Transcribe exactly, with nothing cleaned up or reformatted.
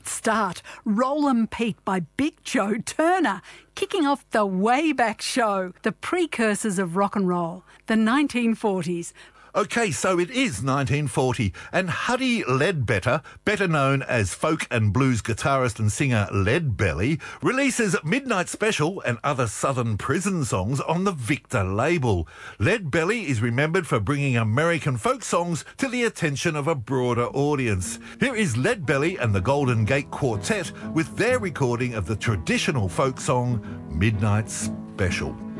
great start. Rollin' Pete by Big Joe Turner, kicking off the way back show, the precursors of rock and roll, the nineteen forties. OK, so it is nineteen forty, and Huddie Ledbetter, better known as folk and blues guitarist and singer Leadbelly, releases Midnight Special and other Southern prison songs on the Victor label. Leadbelly is remembered for bringing American folk songs to the attention of a broader audience. Here is Leadbelly and the Golden Gate Quartet with their recording of the traditional folk song Midnight Special.